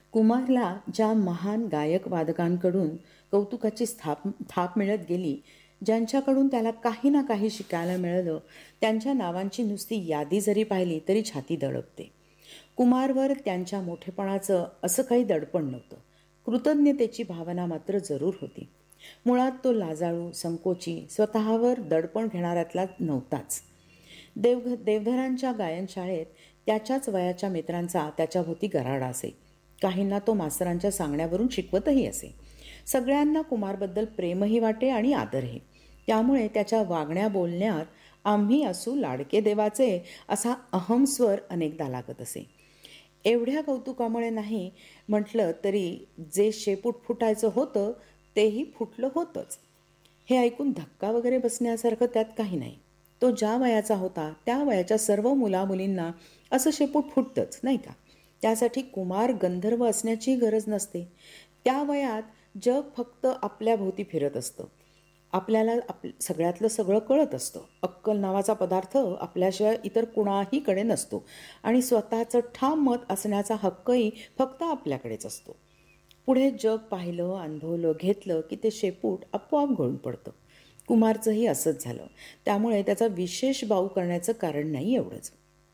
कुमारला ज्या महान गायक वादकांकडून कौतुकाची थाप मिळत गेली, ज्यांच्याकडून त्याला काही ना काही शिकायला मिळालं, त्यांच्या नावांची नुसती यादी जरी पाहिली तरी छाती दडपते. कुमारवर त्यांच्या मोठेपणाचं असं काही दडपण नव्हतं. कृतज्ञतेची भावना मात्र जरूर होती. मुळात तो लाजाळू, संकोची, स्वतःवर दडपण घेणाऱ्यातला नव्हताच. देवधरांच्या गायनशाळेत त्याच्याच वयाच्या मित्रांचा त्याच्याभोवती गराडा असे. काहींना तो मास्तरांच्या सांगण्यावरून शिकवतही असे. सगळ्यांना कुमारबद्दल प्रेमही वाटे आणि आदरही. त्यामुळे त्याच्या वागण्या बोलण्यात आम्ही असू लाडके देवाचे असा अहमस्वर अनेकदा लागत असे. एवढ्या कौतुकामुळे नाही म्हटलं तरी जे शेपूट फुटायचं होतं तेही फुटलं होतंच. हे ऐकून धक्का वगैरे बसण्यासारखं त्यात काही नाही. तो ज्या वयाचा होता त्या वयाच्या सर्व मुलामुलींना असं शेपूट फुटतंच, नाही का? त्यासाठी कुमार गंधर्व असण्याची गरज नसते. त्या वयात जग फक्त आपल्या भोवती फिरत असतं. आपल्याला सगळ्यातलं सगळं कळत असतं. अक्कल नावाचा पदार्थ आपल्याशिवाय इतर कुणाहीकडे नसतो आणि स्वतःचं ठाम मत असण्याचा हक्कही फक्त आपल्याकडेच असतो. पुढे जग पाहिलं, अनुभवलं, घेतलं की ते शेपूट आपोआप गळून पडतं. कुमारचंही असंच झालं. त्यामुळे त्याचा विशेष बाऊ करण्याचं कारण नाही एवढंच.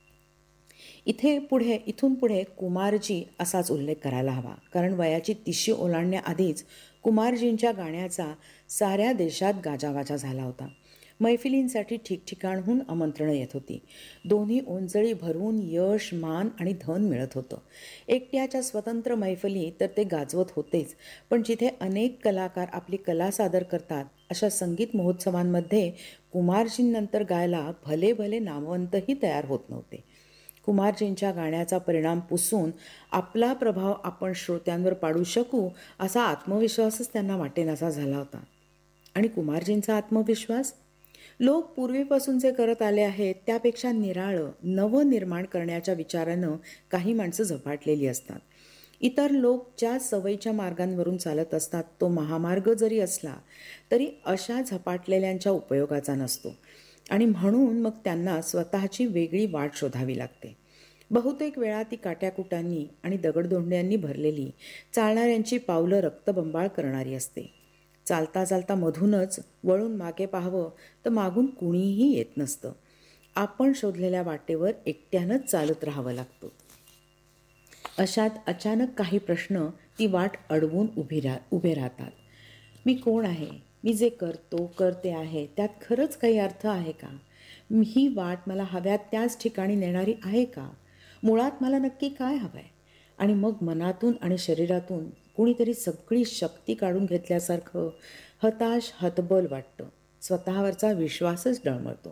इथून पुढे कुमारजी असाच उल्लेख करायला हवा, कारण वयाची 30 ओलांडण्याआधीच कुमारजींच्या गाण्याचा साऱ्या देशात गाजावाजा झाला होता. मैफिलींसाठी ठिकठिकाणहून आमंत्रणं येत होती. दोन्ही ओंजळी भरून यश, मान आणि धन मिळत होतं. एकट्याच्या स्वतंत्र मैफिली तर ते गाजवत होतेच, पण जिथे अनेक कलाकार आपली कला सादर करतात अशा संगीत महोत्सवांमध्ये कुमारजींनंतर गायला भले भले नामवंतही तयार होत नव्हते. कुमारजींच्या गाण्याचा परिणाम पुसून आपला प्रभाव आपण श्रोत्यांवर पाडू शकू असा आत्मविश्वासच त्यांना वाटेनासा झाला होता. आणि कुमारजींचा आत्मविश्वास? लोक पूर्वीपासून जे करत आले आहेत त्यापेक्षा निराळं नवनिर्माण करण्याच्या विचारानं काही माणसं झपाटलेली असतात. इतर लोक ज्या सवयीच्या मार्गांवरून चालत असतात तो महामार्ग जरी असला तरी अशा झपाटलेल्यांच्या उपयोगाचा नसतो आणि म्हणून मग त्यांना स्वतःची वेगळी वाट शोधावी लागते. बहुतेक वेळा ती काट्याकुटांनी आणि दगडधोंड्यांनी भरलेली, चालणाऱ्यांची पावलं रक्तबंबाळ करणारी असते. चालता चालता मधूनच वळून मागे पाहावं तर मागून कुणीही येत नसतं. आपण शोधलेल्या वाटेवर एकट्यानंच चालत राहावं लागतं. अशात अचानक काही प्रश्न ती वाट अडवून उभे राहतात. मी कोण आहे? मी जे करते आहे त्यात खरंच काही अर्थ आहे का? ही वाट मला हव्या त्याच ठिकाणी नेणारी आहे का? मुळात मला नक्की काय हवं आहे? आणि मग मनातून आणि शरीरातून कुणीतरी सगळी शक्ती काढून घेतल्यासारखं हताश हतबल वाटतं. स्वतःवरचा विश्वासच डळमळतो.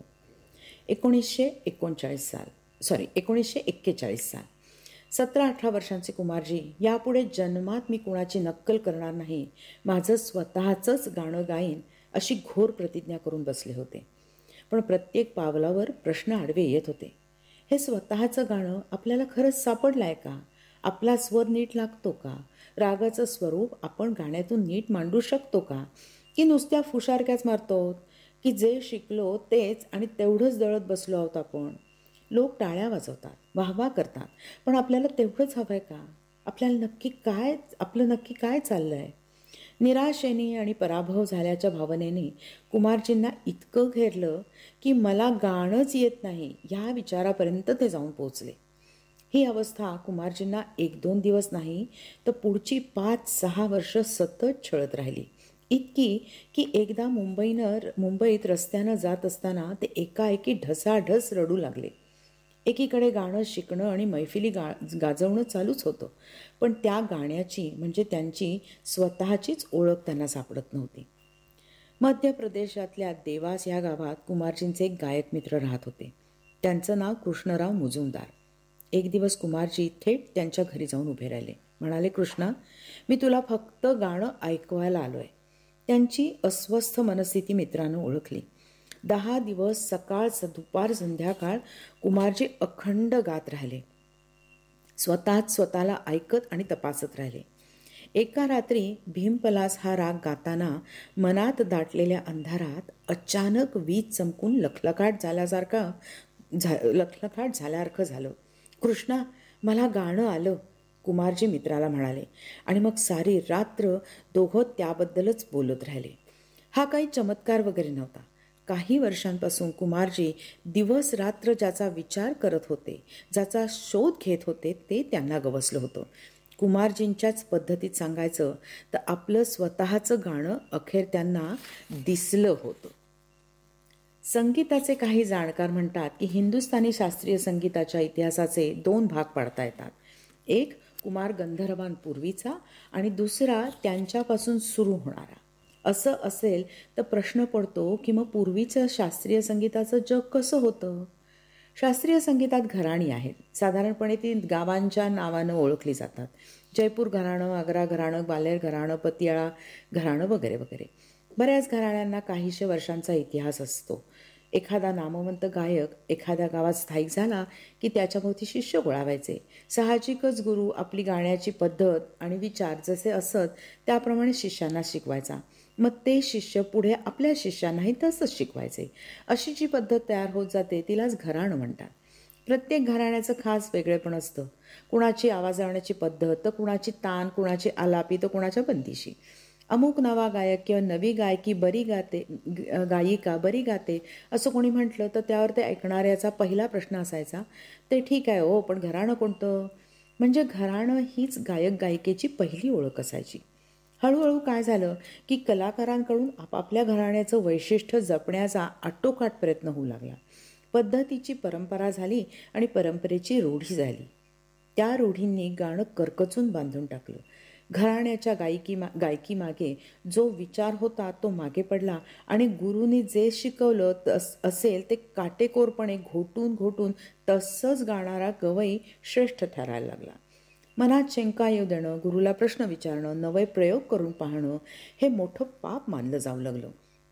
1941 साल. 17-18 वर्षांचे कुमारजी यापुढे जन्मात मी कुणाची नक्कल करणार नाही, माझं स्वतःचंच गाणं गाईन अशी घोर प्रतिज्ञा करून बसले होते. पण प्रत्येक पावलावर प्रश्न आडवे येत होते. हे स्वतःचं गाणं आपल्याला खरंच सापडलं आहे का? आपला स्वर नीट लागतो का? रागाचं स्वरूप आपण गाण्यातून नीट मांडू शकतो का? की नुसत्या फुशारक्याच मारतो? की जे शिकलो तेच आणि तेवढंच दळत बसलो आहोत आपण? लोक टाळ्या वाजवतात, वाहवा करतात, पण आपल्याला तेवढंच हवं आहे का? आपलं नक्की काय चाललं आहे? निराशेने आणि पराभव झाल्याच्या भावनेने कुमारजींना इतकं घेरलं की मला गाणंच येत नाही ह्या विचारापर्यंत ते जाऊन पोचले. ही अवस्था कुमारजींना 1-2 दिवस नाही तर पुढची 5-6 वर्ष सतत छळत राहिली. इतकी की एकदा मुंबईत रस्त्यानं जात असताना ते एकाएकी ढसाढस रडू लागले. एकीकडे गाणं शिकणं आणि मैफिली गाजवणं चालूच होतं, पण त्या गाण्याची म्हणजे त्यांची स्वतःचीच ओळख त्यांना सापडत नव्हती. मध्य प्रदेशातल्या देवास ह्या गावात कुमारजींचे एक गायक मित्र राहत होते. त्यांचं नाव कृष्णराव मुजुमदार. एक दिवस कुमारजी थेट त्यांच्या घरी जाऊन उभे राहिले. म्हणाले, कृष्णा, मी तुला फक्त गाणं ऐकवायला आलोय. त्यांची अस्वस्थ मनस्थिती मित्रानं ओळखली. 10 दिवस सकाळ दुपार संध्याकाळ कुमारजी अखंड गात राहिले. स्वतःला ऐकत आणि तपासत राहिले. एका रात्री भीमपलास हा राग गाताना मनात दाटलेल्या अंधारात अचानक वीज चमकून लखलखाट झाल्यासारखं झालं. कृष्णा, मला गाणं आलं. कुमारजी मित्राला म्हणाले. आणि मग सारी रात्र दोघं त्याबद्दलच बोलत राहिले. हा काही चमत्कार वगैरे नव्हता. काही वर्षांपासून कुमारजी दिवस रात्र ज्याचा विचार करत होते, ज्याचा शोध घेत होते, ते त्यांना गवसलं होतं. कुमारजींच्याच पद्धतीत सांगायचं तर आपलं स्वतःचं गाणं अखेर त्यांना दिसलं होतं. संगीताचे काही जाणकार म्हणतात की हिंदुस्थानी शास्त्रीय संगीताच्या इतिहासाचे 2 भाग पाडता येतात. एक कुमार गंधर्वांपूर्वीचा आणि दुसरा त्यांच्यापासून सुरू होणारा. असं असेल तर प्रश्न पडतो की मग पूर्वीचं शास्त्रीय संगीताचं जग कसं होतं? शास्त्रीय संगीतात घराणी आहेत. साधारणपणे ती गावांच्या नावानं ओळखली जातात. जयपूर घराणं, आग्रा घराणं, ग्वाल्हेर घराणं, पतियाळा घराणं वगैरे वगैरे. बऱ्याच घराण्यांना काहीशे वर्षांचा इतिहास असतो. एखादा नामवंत गायक एखाद्या गावात स्थायिक झाला की त्याच्याभोवती शिष्य गोळा व्हायचे. साहजिकच गुरु आपली गाण्याची पद्धत आणि विचार जसे असत त्याप्रमाणे शिष्यांना शिकवायचा. मग ते शिष्य पुढे आपल्या शिष्यांनाही तसंच शिकवायचे. अशी जी पद्धत तयार होत जाते तिलाच घराणं म्हणतात. प्रत्येक घराण्याचं खास वेगळेपण असतं. कुणाची आवाज लावण्याची पद्धत तर कुणाची तान, कुणाची आलापी तर कुणाच्या बंदिशी. अमुक नवा गायक किंवा नवी गायकी बरी गाते, गायिका बरी गाते असं कोणी म्हटलं तर त्यावर ते ऐकणाऱ्याचा पहिला प्रश्न असायचा, ते ठीक आहे हो, पण घराणं कोणतं? म्हणजे घराणं हीच गायक गायिकेची पहिली ओळख असायची. हळूहळू काय झालं की कलाकारांकडून आपापल्या घराण्याचं वैशिष्ट्य जपण्याचा आटोकाट प्रयत्न होऊ लागला. पद्धतीची परंपरा झाली आणि परंपरेची रूढी झाली. त्या रूढींनी गाणं करकचून बांधून टाकलं. घराण्याच्या गायकीमागे जो विचार होता तो मागे पडला आणि गुरुनी जे शिकवलं असेल ते काटेकोरपणे घोटून घोटून तसंच गाणारा गवई श्रेष्ठ ठरायला लागला. मनात शंका येऊ देणं, गुरुला प्रश्न विचारणं, नवे प्रयोग करून पाहणं हे मोठं पाप मानलं जाऊ लागलं.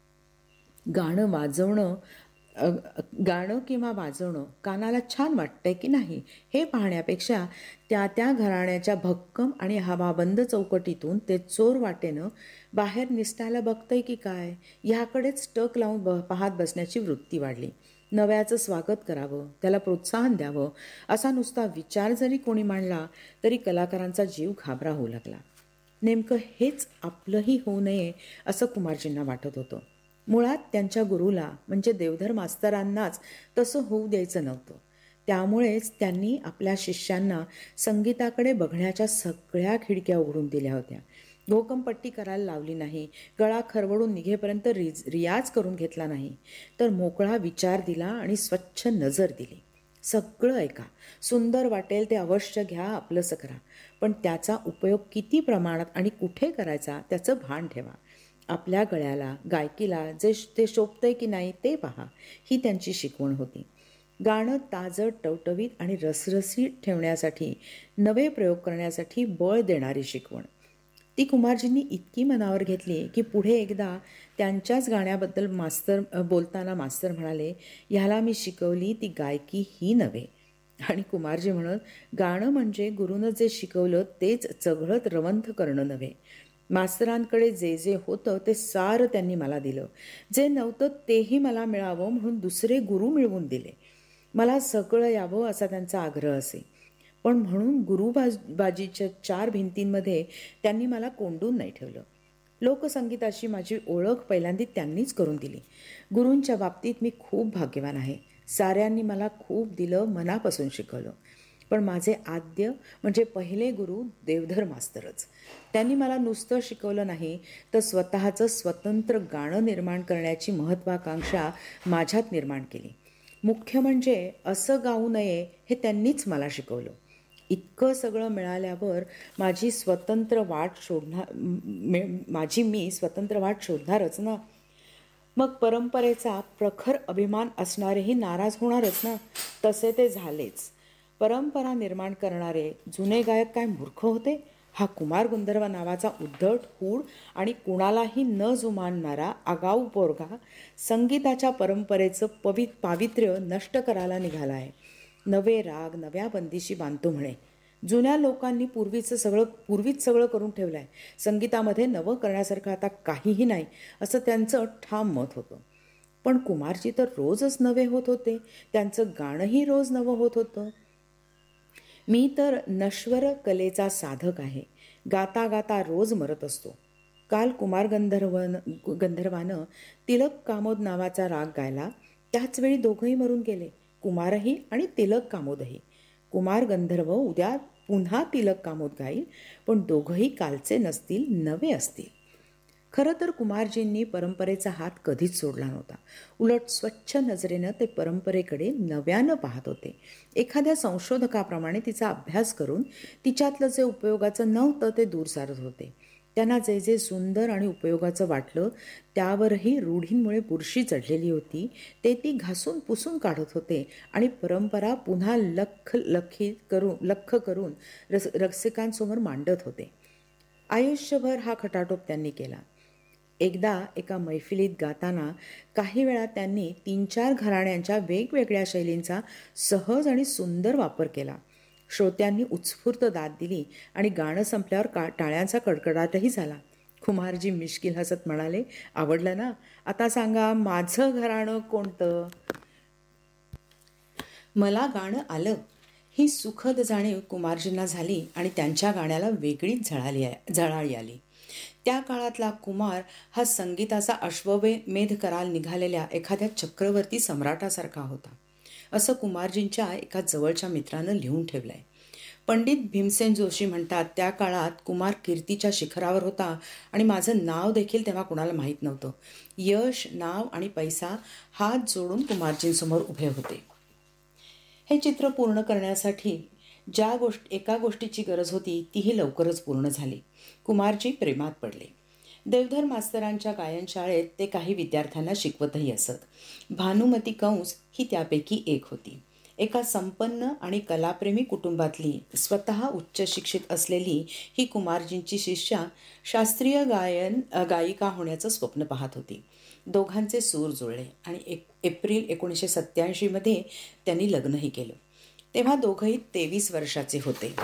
गाणं किंवा वाजवणं कानाला छान वाटतंय की नाही हे पाहण्यापेक्षा त्या घराण्याच्या भक्कम आणि हवाबंद चौकटीतून ते चोर वाटेनं बाहेर निसटायला बघतंय की काय ह्याकडेच टक लावून पाहत बसण्याची वृत्ती वाढली. नव्याचं स्वागत करावं, त्याला प्रोत्साहन द्यावं असा नुसता विचार जरी कोणी मांडला तरी कलाकारांचा जीव घाबरा होऊ लागला. नेमकं हेच आपलंही होऊ नये असं कुमारजींना वाटत होतं. मुळात त्यांच्या गुरुला म्हणजे देवधर मास्तरांनाच तसं होऊ द्यायचं नव्हतं. त्यामुळेच त्यांनी आपल्या शिष्यांना संगीताकडे बघण्याच्या सगळ्या खिडक्या उघडून दिल्या होत्या. घोकमपट्टी करायला लावली नाही, गळा खरवडून निघेपर्यंत रियाज करून घेतला नाही, तर मोकळा विचार दिला आणि स्वच्छ नजर दिली. सगळं ऐका, सुंदर वाटेल ते अवश्य घ्या, आपलंसं करा, पण त्याचा उपयोग किती प्रमाणात आणि कुठे करायचा त्याचं भान ठेवा. आपल्या गळ्याला, गायकीला ते शोभतंय की नाही ते पहा, ही त्यांची शिकवण होती. गाणं ताजं, टवटवीत आणि रसरशीत ठेवण्यासाठी, नवे प्रयोग करण्यासाठी बळ देणारी शिकवण. ती कुमारजींनी इतकी मनावर घेतली की पुढे एकदा त्यांच्याच गाण्याबद्दल बोलताना मास्तर म्हणाले, ह्याला मी शिकवली ती गायकी ही नव्हे. आणि कुमारजी म्हणत, गाणं म्हणजे गुरुनं जे शिकवलं तेच चघळत रवंथ करणं नव्हे. मास्तरांकडे जे जे होतं ते सारं त्यांनी मला दिलं. जे नव्हतं तेही मला मिळावं म्हणून दुसरे गुरु मिळवून दिले. मला सगळं यावं असा त्यांचा आग्रह असे. पण म्हणून गुरुबाजीच्या 4 भिंतींमध्ये त्यांनी मला कोंडून नाही ठेवलं. लोकसंगीताशी माझी ओळख पहिल्यांदा त्यांनीच करून दिली. गुरूंच्या बाबतीत मी खूप भाग्यवान आहे. साऱ्यांनी मला खूप दिलं, मनापासून शिकवलं. पण माझे आद्य म्हणजे पहिले गुरु देवधर मास्तरच. त्यांनी मला नुसतं शिकवलं नाही तर स्वतःचं स्वतंत्र गाणं निर्माण करण्याची महत्त्वाकांक्षा माझ्यात निर्माण केली. मुख्य म्हणजे असं गाऊ नये हे त्यांनीच मला शिकवलं. इतकं सगळं मिळाल्यावर माझी मी स्वतंत्र वाट शोधणारच ना. मग परंपरेचा प्रखर अभिमान असणारेही नाराज होणारच ना. तसे ते झालेच. परंपरा निर्माण करणारे जुने गायक काय मूर्ख होते? हा कुमार गंधर्व नावाचा उद्धट, हूड आणि कुणालाही न जुमानणारा आगाऊ पोरगा संगीताच्या परंपरेचं पावित्र्य नष्ट करायला निघाला आहे. नवे राग नव्या बंदिशी बांधतो म्हणे. जुन्या लोकांनी पूर्वीच सगळं करून ठेवलं आहे. संगीतामध्ये नवं करण्यासारखं आता काहीही नाही असं त्यांचं ठाम मत होतं. पण कुमारजी तर रोजच नवे होत होते. त्यांचं गाणंही रोज नवं होत होतं. मी तर नश्वर कलेचा साधक आहे. गाता गाता रोज मरत असतो. काल कुमार गंधर्वानं तिलक कामोद नावाचा राग गायला. त्याच वेळी दोघंही मरून गेले, कुमारही आणि तिलक कामोदही. कुमार गंधर्व उद्या पुन्हा तिलक कामोद गाईल, पण दोघंही कालचे नसतील, नवे असतील. खरं तर कुमारजींनी परंपरेचा हात कधीच सोडला नव्हता. उलट स्वच्छ नजरेनं ते परंपरेकडे नव्यानं पाहत होते. एखाद्या संशोधकाप्रमाणे तिचा अभ्यास करून तिच्यातलं जे उपयोगाचं नव्हतं ते दूर सारत होते. त्यांना जे जे सुंदर आणि उपयोगाचं वाटलं त्यावरही रूढींमुळे बुरशी चढलेली होती ते ती घासून पुसून काढत होते आणि परंपरा पुन्हा लख करून रसिकांसमोर मांडत होते. आयुष्यभर हा खटाटोप त्यांनी केला. एकदा एका मैफिलीत गाताना काही वेळा त्यांनी 3-4 घराण्यांच्या वेगवेगळ्या शैलींचा सहज आणि सुंदर वापर केला. श्रोत्यांनी उत्स्फूर्त दाद दिली आणि गाणं संपल्यावर टाळ्यांचा कडकडाटही झाला. कुमारजी मिश्किल हसत म्हणाले, आवडलं ना? आता सांगा, माझं घराणं कोणतं? मला गाणं आलं. ही सुखद जाणीव कुमारजींना झाली आणि त्यांच्या गाण्याला वेगळीच झळाळी आली. त्या काळातला कुमार हा संगीताचा अश्वमेध करायला निघालेल्या एखाद्या चक्रवर्ती सम्राटासारखा होता, असं कुमारजींच्या एका जवळच्या मित्रानं लिहून ठेवलंय. पंडित भीमसेन जोशी म्हणतात, त्या काळात कुमार कीर्तीच्या शिखरावर होता आणि माझं नाव देखील तेव्हा कुणाला माहीत नव्हतं. यश, नाव आणि पैसा हात जोडून कुमारजींसमोर उभे होते. हे चित्र पूर्ण करण्यासाठी एका गोष्टीची गरज होती तीही लवकरच पूर्ण झाली. कुमारजी प्रेमात पडले. देवधर मास्तरांच्या गायनशाळेत ते काही विद्यार्थ्यांना शिकवतही असत. भानुमती कंस ही त्यापैकी एक होती. एका संपन्न आणि कलाप्रेमी कुटुंबातली, स्वतः उच्च शिक्षित असलेली ही कुमारजींची शिष्या शास्त्रीय गायिका होण्याचं स्वप्न पाहत होती. दोघांचे सूर जुळले आणि एप्रिल 1987 त्यांनी लग्नही केलं. तेव्हा दोघंही 23 वर्षाचे होते.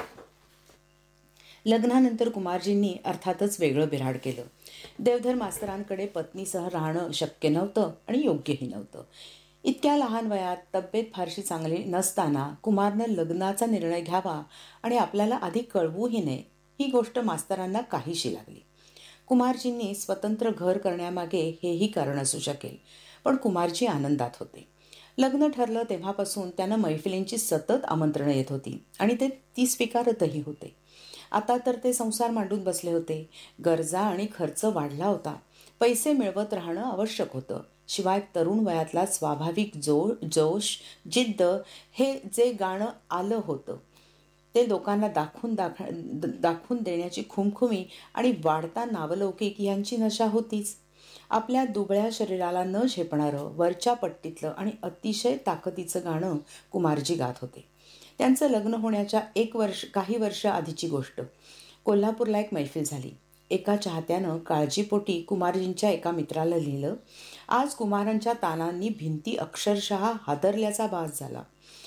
लग्नानंतर कुमारजींनी अर्थातच वेगळं बिऱ्हाड केलं. देवधर मास्तरांकडे पत्नीसह राहणं शक्य नव्हतं आणि योग्यही नव्हतं. इतक्या लहान वयात तब्येत फारशी चांगली नसताना कुमारनं लग्नाचा निर्णय घ्यावा आणि आपल्याला आधी कळवूही नये, ही गोष्ट मास्तरांना काहीशी लागली. कुमारजींनी स्वतंत्र घर करण्यामागे हेही कारण असू शकेल, पण कुमारजी आनंदात होते. लग्न ठरलं तेव्हापासून त्यांना मैफिलींची सतत आमंत्रणं येत होती आणि ती स्वीकारतही होते. आता तर ते संसार मांडून बसले होते. गरजा आणि खर्च वाढला होता. पैसे मिळवत राहणं आवश्यक होतं. शिवाय तरुण वयातला स्वाभाविक जोश, जिद्द हे जे गाणं आलं होतं ते लोकांना दाखवून देण्याची खुमखुमी आणि वाढता नावलौकिक यांची नशा होतीच. आपल्या दुबळ्या शरीराला न झेपणारं वरच्या पट्टीतलं आणि अतिशय ताकदीचं गाणं कुमारजी गात होते. त्यांचं लग्न होण्याच्या काही वर्ष आधीची गोष्ट. कोल्हापूरला एक मैफिल झाली. एका चाहत्यानं काळजीपोटी कुमारजींच्या एका मित्राला लिहिलं, आज कुमारांच्या तानांनी भिंती अक्षरशः हादरल्याचा भास झाला.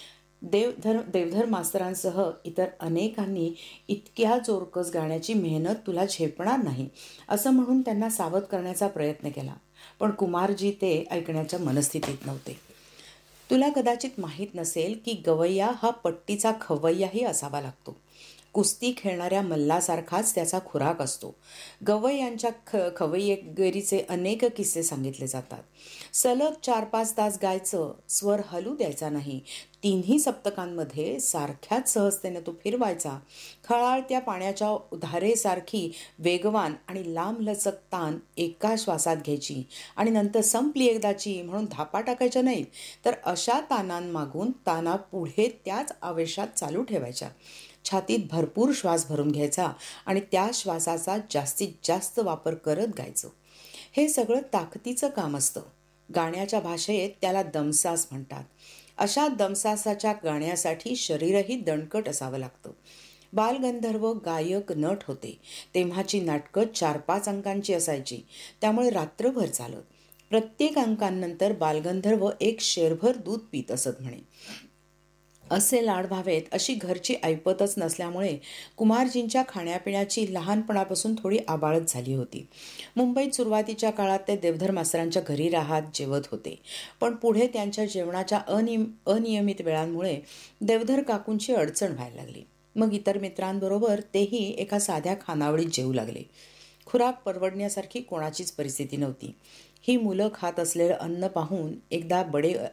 देवधर मास्तरांसह इतर अनेकांनी इतक्या जोरकस गाण्याची मेहनत तुला झेपणार नाही असं म्हणून त्यांना सावध करण्याचा प्रयत्न केला, पण कुमारजी ते ऐकण्याच्या मनस्थितीत नव्हते. तुला कदाचित माहीत नसेल की गवय्या हा पट्टीचा खवय्याही असावा लागतो. कुस्ती खेळणाऱ्या मल्लासारखाच त्याचा खुराक असतो. गवय्यांच्या खवय्येगिरीचे अनेक किस्से सांगितले जातात. सलग 4-5 तास गायचं, स्वर हलू द्यायचा नाही. 3ही सप्तकांमध्ये सारख्याच सहजतेने तो फिरवायचा. खळाळत्या पाण्याच्या धारेसारखी वेगवान आणि लांबलचक तान एका श्वासात घ्यायची आणि नंतर संपली एकदाची म्हणून धापा टाकायच्या नाहीत, तर अशा तानांमागून ताना पुढे त्याच आवेशात चालू ठेवायच्या. छातीत भरपूर श्वास भरून घ्यायचा आणि त्या श्वासाचा जास्तीत जास्त वापर करत गायचं. हे सगळं ताकदीचं काम असतं. गाण्याच्या भाषेत त्याला दमसास म्हणतात. अशा दमसासाच्या गाण्यासाठी शरीरही दणकट असावं लागतं. बालगंधर्व गायक नट होते. तेव्हाची नाटकं 4-5 अंकांची असायची, त्यामुळे रात्रभर चालत. प्रत्येक अंकांनंतर बालगंधर्व एक शेरभर दूध पीत असत म्हणे. असे लाड व्हावेत अशी घरची ऐपतच नसल्यामुळे कुमारजींच्या खाण्यापिण्याची लहानपणापासून थोडी आबाळच झाली होती. मुंबईत सुरुवातीच्या काळात ते देवधर मास्तरांच्या घरी राहत जेवत होते, पण पुढे त्यांच्या जेवणाच्या अनियमित वेळांमुळे देवधर काकूंची अडचण व्हायला लागली. मग इतर मित्रांबरोबर तेही एका साध्या खानावळीत जेवू लागले. खुराक परवडण्यासारखी कोणाचीच परिस्थिती नव्हती. ही मुलं खात असलेलं अन्न पाहून एकदा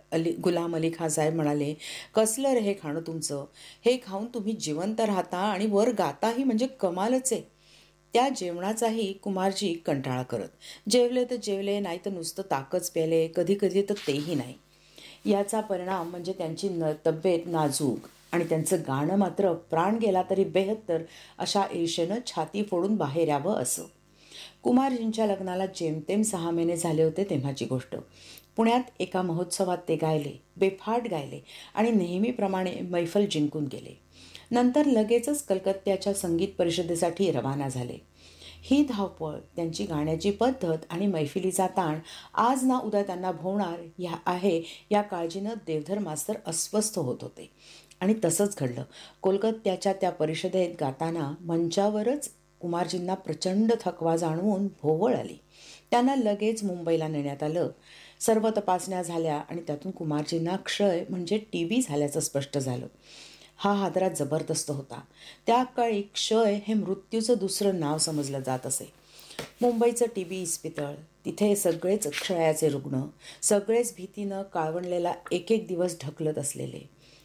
गुलाम अली खान साहेब म्हणाले, "कसलं रे हे खाणं तुमचं? हे खाऊन तुम्ही जिवंत राहता आणि वर गाताही म्हणजे कमालच आहे." त्या जेवणाचाही कुमारजी कंटाळा करत. जेवले तर जेवले, नाही तर नुसतं ताकच प्याले, कधी कधी तर तेही नाही. याचा परिणाम म्हणजे त्यांची तब्येत नाजूक आणि त्यांचं गाणं मात्र प्राण गेला तरी बेहत्तर अशा ईर्षेनं छाती फोडून बाहेर यावं असं. कुमारजींच्या लग्नाला जेमतेम 6 महिने झाले होते तेव्हाची गोष्ट. पुण्यात एका महोत्सवात ते गायले, बेफाट गायले आणि नेहमीप्रमाणे मैफल जिंकून गेले. नंतर लगेचच कलकत्त्याच्या संगीत परिषदेसाठी रवाना झाले. ही धावपळ, त्यांची गाण्याची पद्धत आणि मैफिलीचा ताण आज ना उद्या त्यांना भोवणार आहे या काळजीनं देवधर मास्तर अस्वस्थ होत होते. आणि तसंच घडलं. कोलकात्याच्या त्या परिषदेत गाताना मंचावरच कुमारजींना प्रचंड थकवा जाणवून भोवळ आली. त्यांना लगेच मुंबईला नेण्यात आलं. सर्व तपासण्या झाल्या आणि त्यातून कुमारजींना क्षय म्हणजे टीबी झाल्याचं स्पष्ट झालं. हा हादरा जबरदस्त होता. त्या काळी क्षय हे मृत्यूचं दुसरं नाव समजलं जात असे. मुंबईचं टीबी इस्पितळ, तिथे सगळेच क्षयाचे रुग्ण, सगळेच भीतीनं काळवंडलेला एक एक दिवस ढकलत असलेले.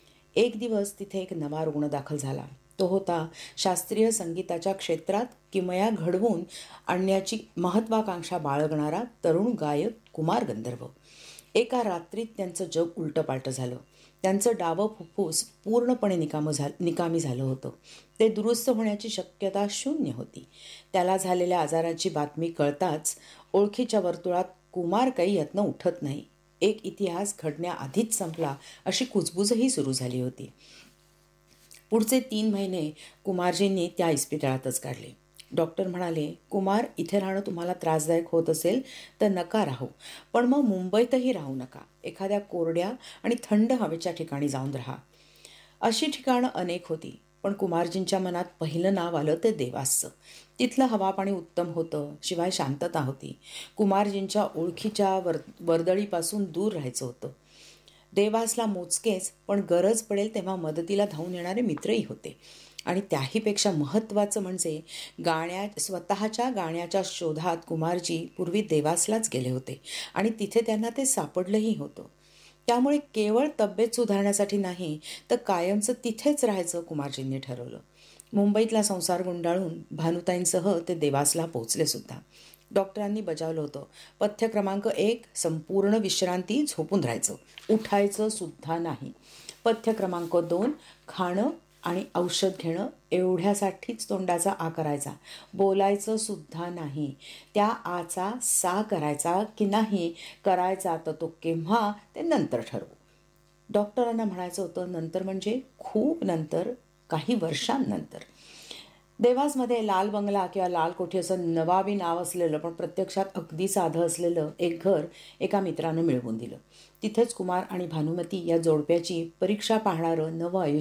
एक दिवस तिथे एक नवा रुग्ण दाखल झाला. तो होता शास्त्रीय संगीताच्या क्षेत्रात किमया घडवून आणण्याची महत्त्वाकांक्षा बाळगणारा तरुण गायक कुमार गंधर्व. एका रात्रीत त्यांचं जग उलटंपालटं झालं. त्यांचं डावं फुफ्फुस पूर्णपणे निकामी झालं होतं. ते दुरुस्त होण्याची शक्यता शून्य होती. त्याला झालेल्या आजाराची बातमी कळताच ओळखीच्या वर्तुळात कुमार काही यातनं उठत नाही, एक इतिहास घडण्याआधीच संपला अशी कुजबुजही सुरू झाली होती. पुढचे 3 महिने कुमारजींनी त्या इस्पितळातच काढले. डॉक्टर म्हणाले, "कुमार, इथे राहणं तुम्हाला त्रासदायक होत असेल तर नका राहू, पण मग मुंबईतही राहू नका. एखाद्या कोरड्या आणि थंड हवेच्या ठिकाणी जाऊन राहा." अशी ठिकाणं अनेक होती, पण कुमारजींच्या मनात पहिलं नाव आलं ते देवासचं. तिथलं हवापाणी उत्तम होतं, शिवाय शांतता होती. कुमारजींच्या ओळखीच्या वर्दळीपासून दूर राहायचं होतं. देवासला मोजकेच पण गरज पडेल तेव्हा मदतीला धावून येणारे मित्रही होते. आणि त्याहीपेक्षा महत्त्वाचं म्हणजे स्वतःच्या गाण्याच्या शोधात कुमारजी पूर्वी देवासलाच गेले होते आणि तिथे त्यांना ते सापडलंही होतं. त्यामुळे केवळ तब्येत सुधारण्यासाठी नाही तर कायमचं तिथेच राहायचं कुमारजींनी ठरवलं. मुंबईतला संसार गुंडाळून भानुताईंसह ते देवासला पोहोचले सुद्धा. डॉक्टरांनी बजावलं होतं, पथ्य क्रमांक 1, संपूर्ण विश्रांती, झोपून राहायचं, उठायचं सुद्धा नाही. पथ्य क्रमांक 2, खाणं आणि औषध घेणं, एवढ्यासाठीच तोंडाचा आ करायचा, बोलायचं सुद्धा नाही. त्या आचा सा करायचा की नाही करायचा तर तो केव्हा ते नंतर ठरवू. डॉक्टरांना म्हणायचं होतं नंतर म्हणजे खूप नंतर, काही वर्षांनंतर. देवासमध्ये लाल बंगला किंवा लाल कोठी असं नवाबी नाव असलेलं पण प्रत्यक्षात अगदी साधं असलेलं एक घर एका मित्रानं मिळवून दिलं. तिथेच कुमार आणि भानुमती या जोडप्याची परीक्षा पाहणारं नवं आयुष्य